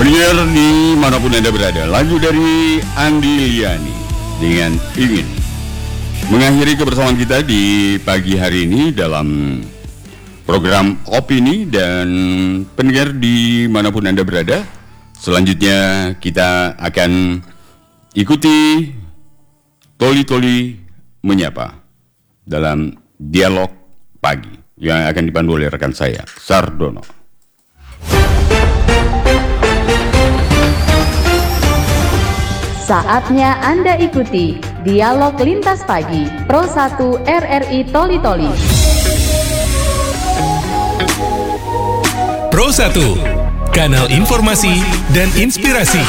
Pendengar dimanapun Anda berada, lagu dari Andi Liani dengan Ingin mengakhiri kebersamaan kita di pagi hari ini dalam program Opini. Dan pendengar dimanapun Anda berada, selanjutnya kita akan ikuti Toli-Toli Menyapa dalam dialog pagi yang akan dipandu oleh rekan saya, Sardono. Saatnya Anda ikuti Dialog Lintas Pagi Pro 1 RRI Toli-Toli. Pro 1, kanal informasi dan inspirasi.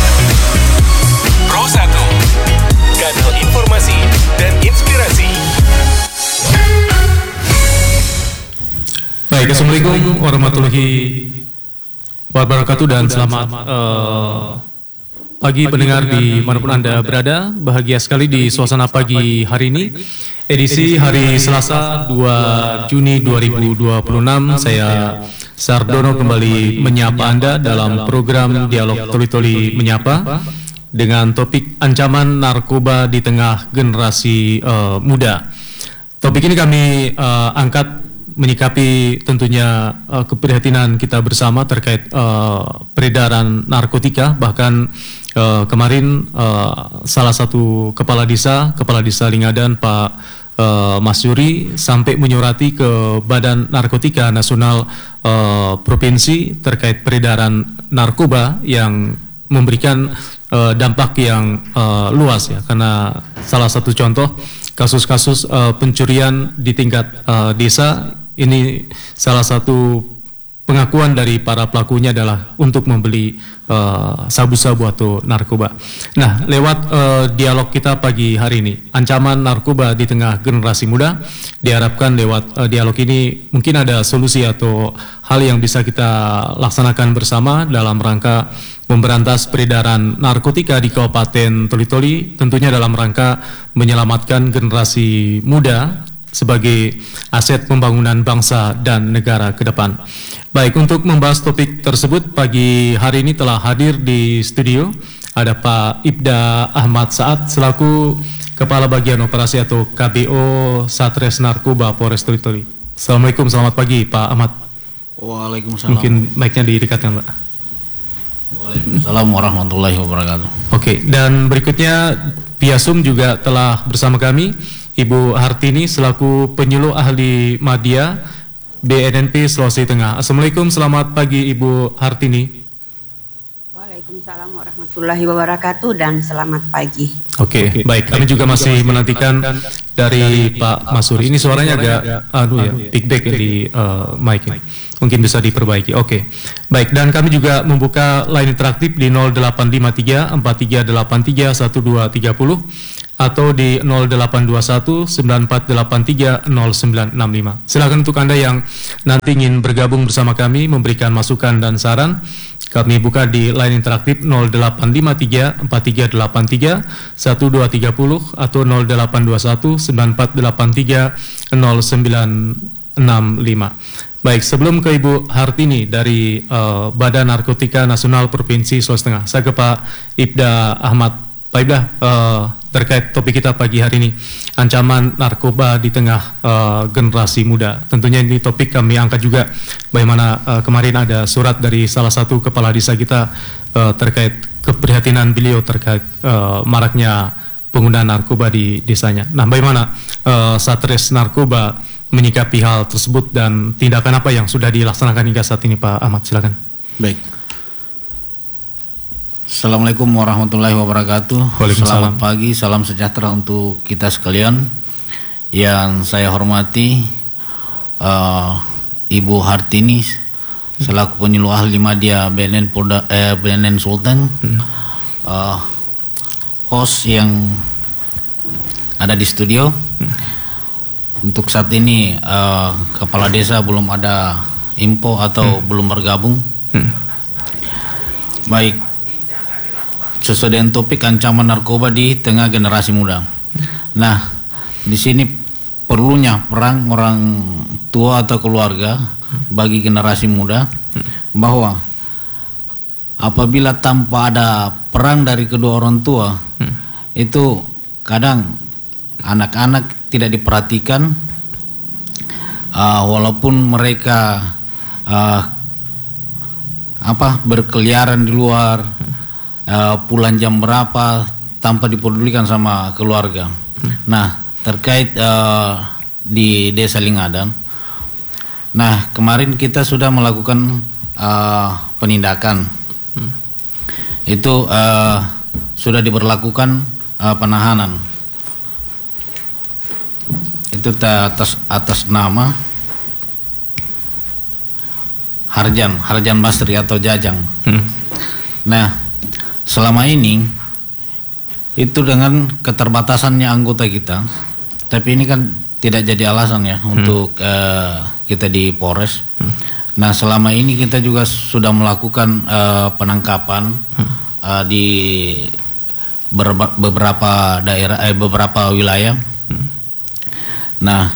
Pro 1, kanal informasi dan inspirasi. Baik, Assalamualaikum warahmatullahi wabarakatuh dan selamat pagi pendengar di manapun Anda berada. Bahagia sekali di suasana pagi hari ini, edisi hari Selasa 2 Juni 2026. Saya Sardono kembali menyapa Anda dalam program Dialog Toli-Toli Menyapa dengan topik ancaman narkoba di tengah generasi muda. Topik ini kami angkat menyikapi tentunya keprihatinan kita bersama terkait peredaran narkotika. Bahkan kemarin salah satu kepala desa Lingadan, Pak Mas Yuri, sampai menyurati ke Badan Narkotika Nasional Provinsi terkait peredaran narkoba yang memberikan dampak yang luas ya, karena salah satu contoh kasus-kasus pencurian di tingkat desa ini, salah satu pengakuan dari para pelakunya adalah untuk membeli sabu-sabu atau narkoba. Nah, lewat dialog kita pagi hari ini, ancaman narkoba di tengah generasi muda, diharapkan lewat dialog ini mungkin ada solusi atau hal yang bisa kita laksanakan bersama dalam rangka memberantas peredaran narkotika di Kabupaten Toli-Toli, tentunya dalam rangka menyelamatkan generasi muda sebagai aset pembangunan bangsa dan negara ke depan. Baik, untuk membahas topik tersebut pagi hari ini telah hadir di studio ada Pak Ibda Ahmad Saad selaku Kepala Bagian Operasi atau KBO Satres Narkoba Polres Toli-Toli. Assalamualaikum, selamat pagi Pak Ahmad. Waalaikumsalam. Mungkin mic-nya didekatkan, Pak. Waalaikumsalam warahmatullahi wabarakatuh. Oke, dan berikutnya via Zoom juga telah bersama kami Ibu Hartini selaku penyuluh ahli Madya BNNP Sulawesi Tengah. Assalamualaikum, selamat pagi Ibu Hartini. Waalaikumsalam warahmatullahi wabarakatuh dan selamat pagi. Oke, baik. Kami juga masih menantikan dari Pak Masuri. Ini suaranya agak feedback di mic ini. Mungkin bisa diperbaiki. Oke. Baik, dan kami juga membuka line interaktif di 0853 4383 1230 atau di 0821 9483 0965. Silakan untuk Anda yang nanti ingin bergabung bersama kami memberikan masukan dan saran. Kami buka di line interaktif 0853 4383 1230 atau 0821 9483 0965. Baik, sebelum ke Ibu Hartini dari Badan Narkotika Nasional Provinsi Sulawesi Tengah, saya ke Pak Ibda Ahmad. Pak Ibda, terkait topik kita pagi hari ini, ancaman narkoba di tengah generasi muda. Tentunya ini topik kami angkat juga bagaimana kemarin ada surat dari salah satu kepala desa kita terkait keprihatinan beliau terkait maraknya penggunaan narkoba di desanya. Nah, bagaimana Satres Narkoba menyikapi hal tersebut dan tindakan apa yang sudah dilaksanakan hingga saat ini, Pak Ahmad? Silakan. Baik. Assalamualaikum warahmatullahi wabarakatuh. Waalaikumsalam. Selamat pagi, salam sejahtera untuk kita sekalian. Yang saya hormati Ibu Hartini selaku penyuluh ahli Madya BNN Sulteng, host yang ada di studio. Untuk saat ini kepala desa belum ada info atau belum bergabung. Baik. Sesuai dengan topik ancaman narkoba di tengah generasi muda. Nah, di sini perlunya peran orang tua atau keluarga bagi generasi muda bahwa apabila tanpa ada peran dari kedua orang tua, itu kadang anak-anak tidak diperhatikan, walaupun mereka berkeliaran di luar, pulang jam berapa tanpa dipedulikan sama keluarga. Nah, terkait di Desa Lingadan, nah kemarin kita sudah melakukan penindakan. Itu sudah diberlakukan penahanan. Itu atas nama Harjan Basri atau Jajang. Nah, selama ini itu dengan keterbatasannya anggota kita, tapi ini kan tidak jadi alasan ya untuk kita di Polres. Nah, selama ini kita juga sudah melakukan penangkapan di beberapa daerah, beberapa wilayah. Nah,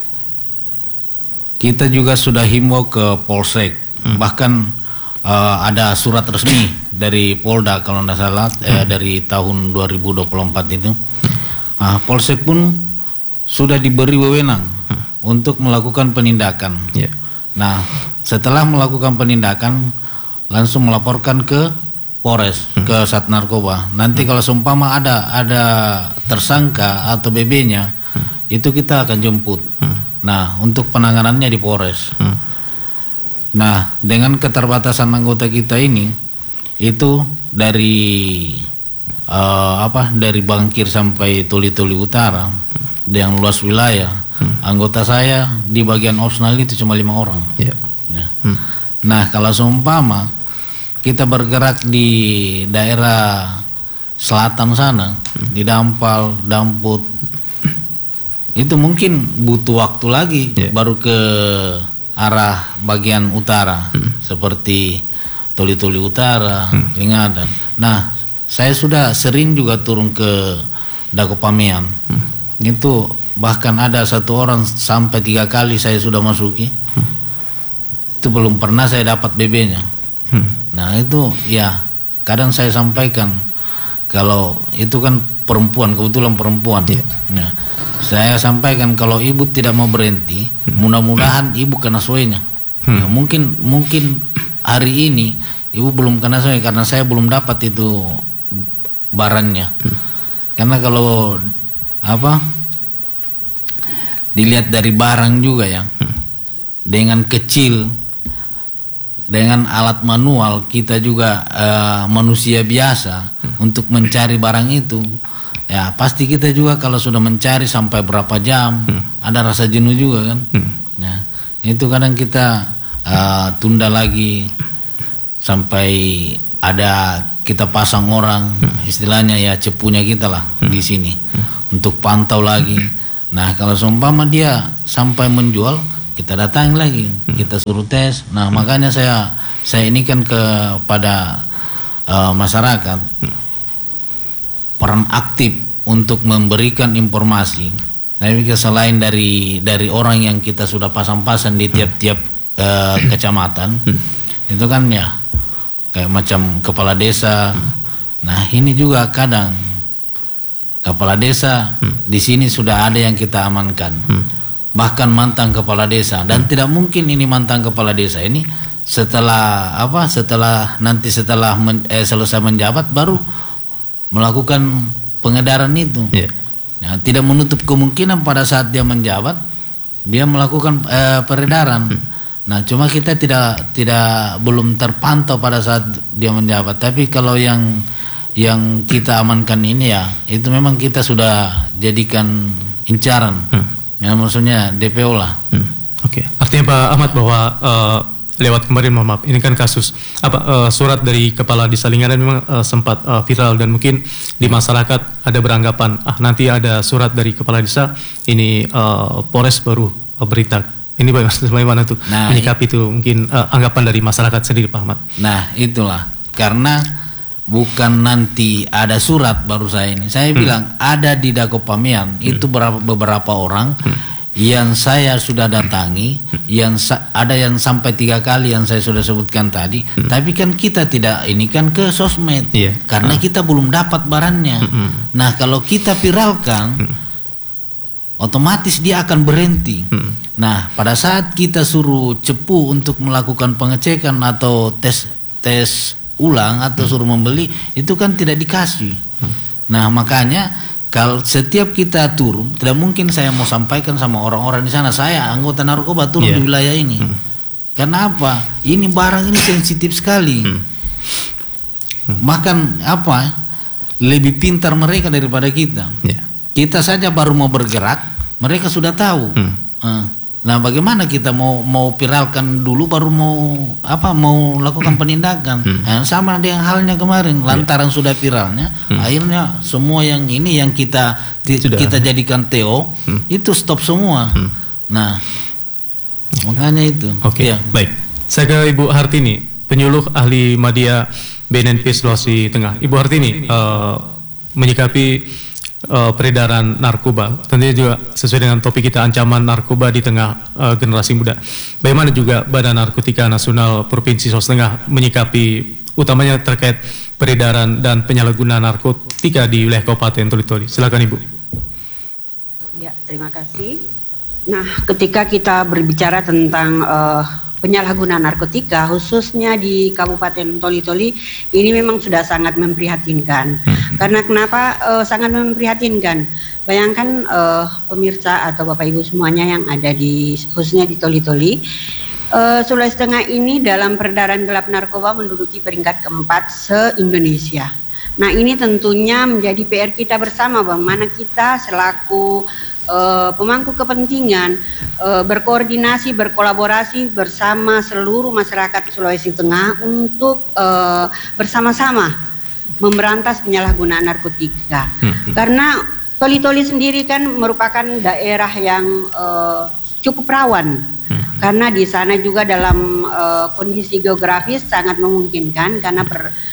kita juga sudah himbau ke Polsek, bahkan ada surat resmi dari Polda kalau tidak salah dari tahun 2024 itu. Polsek pun sudah diberi wewenang untuk melakukan penindakan. Nah, setelah melakukan penindakan langsung melaporkan ke Polres, ke Sat Narkoba. Nanti kalau seumpama ada tersangka atau BB-nya, itu kita akan jemput. Nah, untuk penanganannya di Polres. Nah, dengan keterbatasan anggota kita ini, itu dari dari Bangkir sampai Tuli-Tuli Utara, yang luas wilayah, anggota saya di bagian opsional itu cuma 5 orang. Nah, kalau seumpama kita bergerak di daerah selatan sana, di Dampal, Damput, itu mungkin butuh waktu lagi baru ke arah bagian utara, seperti Tuli-Tuli Utara, Lingadan. Nah, saya sudah sering juga turun ke Dakopamean. Itu bahkan ada 1 orang sampai 3 kali saya sudah masuki. Itu belum pernah saya dapat BB-nya. Nah, itu ya kadang saya sampaikan kalau itu kan perempuan, kebetulan perempuan. Nah, saya sampaikan kalau ibu tidak mau berhenti, mudah-mudahan ibu kena soalnya. Ya, mungkin hari ini ibu belum kena soalnya karena saya belum dapat itu barangnya. Karena kalau dilihat dari barang juga ya, dengan kecil, dengan alat manual, kita juga manusia biasa untuk mencari barang itu. Ya pasti kita juga kalau sudah mencari sampai berapa jam, ada rasa jenuh juga kan. Nah, itu kadang kita tunda lagi sampai ada kita pasang orang, istilahnya ya cepunya kita lah di sini untuk pantau lagi. Nah, kalau seumpama dia sampai menjual, kita datang lagi, kita suruh tes. Nah, makanya saya ini kan kepada masyarakat peran aktif untuk memberikan informasi. Tapi selain dari orang yang kita sudah pasang-pasang di tiap-tiap kecamatan, itu kan ya kayak macam kepala desa. Nah, ini juga kadang kepala desa di sini sudah ada yang kita amankan, bahkan mantan kepala desa. Dan tidak mungkin ini mantan kepala desa ini setelah selesai menjabat baru melakukan pengedaran itu. Nah, tidak menutup kemungkinan pada saat dia menjabat dia melakukan peredaran. Nah, cuma kita belum terpantau pada saat dia menjabat. Tapi kalau yang kita amankan ini ya itu memang kita sudah jadikan incaran. Ya, maksudnya DPO lah. Oke. Artinya Pak Ahmad bahwa lewat kemarin, maaf, ini kan kasus surat dari Kepala Desa Lingadan memang sempat viral dan mungkin di masyarakat ada beranggapan nanti ada surat dari Kepala Desa ini Polres baru berita. Ini bagaimana tuh menyikapi itu mungkin anggapan dari masyarakat sendiri, Pak Ahmad? Nah, itulah karena bukan nanti ada surat baru saya bilang ada di Dakopamean itu beberapa orang yang saya sudah datangi, ada yang sampai 3 kali yang saya sudah sebutkan tadi, tapi kan kita tidak ini kan ke sosmed, karena kita belum dapat barangnya. Nah kalau kita viralkan, otomatis dia akan berhenti. Nah pada saat kita suruh cepu untuk melakukan pengecekan atau tes ulang atau suruh membeli, itu kan tidak dikasih. Nah makanya kalau setiap kita turun, tidak mungkin saya mau sampaikan sama orang-orang di sana, saya anggota narkoba turun di wilayah ini. Karena apa? Ini barang ini sensitif sekali. Bahkan apa? Lebih pintar mereka daripada kita. Kita saja baru mau bergerak, mereka sudah tahu. Nah, bagaimana kita mau viralkan dulu baru mau lakukan penindakan. Nah, sama dengan halnya kemarin, lantaran sudah viralnya, akhirnya semua yang ini yang kita jadikan TO itu stop semua. Nah, makanya itu. Oke, baik. Saya ke Ibu Hartini, penyuluh ahli media BNNP Sulawesi Tengah. Ibu Hartini, menyikapi peredaran narkoba, tentunya juga sesuai dengan topik kita, ancaman narkoba di tengah generasi muda. Bagaimana juga Badan Narkotika Nasional Provinsi Sulawesi Tengah menyikapi utamanya terkait peredaran dan penyalahgunaan narkotika di wilayah Kabupaten Toli-Toli. Silakan Ibu. Ya, terima kasih. Nah, ketika kita berbicara tentang penyalahgunaan narkotika khususnya di Kabupaten Toli-Toli ini memang sudah sangat memprihatinkan. Karena kenapa sangat memprihatinkan? Bayangkan pemirsa atau Bapak Ibu semuanya yang ada khususnya di Toli-Toli, Sulawesi Tengah ini dalam peredaran gelap narkoba menduduki peringkat keempat se-Indonesia. Nah ini tentunya menjadi PR kita bersama, bagaimana kita selaku pemangku kepentingan berkoordinasi, berkolaborasi bersama seluruh masyarakat Sulawesi Tengah untuk bersama-sama memberantas penyalahgunaan narkotika. Karena Toli-Toli sendiri kan merupakan daerah yang cukup rawan. Karena di sana juga dalam kondisi geografis sangat memungkinkan karena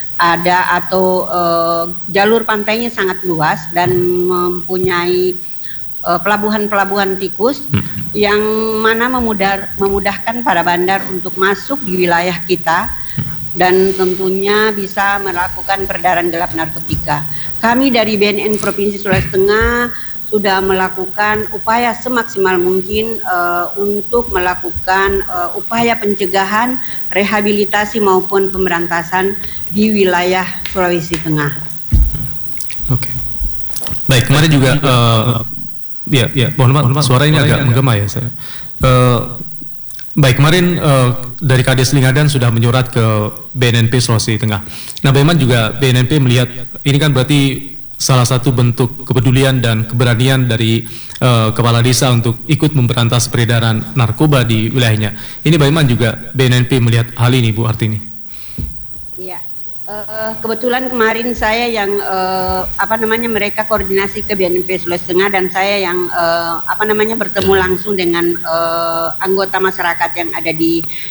jalur pantainya sangat luas dan mempunyai pelabuhan-pelabuhan tikus yang mana memudahkan para bandar untuk masuk di wilayah kita dan tentunya bisa melakukan peredaran gelap narkotika. Kami dari BNN Provinsi Sulawesi Tengah sudah melakukan upaya semaksimal mungkin untuk melakukan upaya pencegahan, rehabilitasi maupun pemberantasan di wilayah Sulawesi Tengah. Oke. Baik, kemarin juga mohon maaf, suara ini agak menggema ya saya. Baik, kemarin dari Kades Lingadan sudah menyurat ke BNNP Sulawesi Tengah. Nah, bagaimana juga BNNP melihat ini kan berarti salah satu bentuk kepedulian dan keberanian dari kepala desa untuk ikut memberantas peredaran narkoba di wilayahnya. Ini bagaimana juga BNNP melihat hal ini, Bu Hartini? Iya. Kebetulan kemarin saya yang mereka koordinasi ke BNNP Sulawesi Tengah dan saya yang bertemu langsung dengan anggota masyarakat yang ada di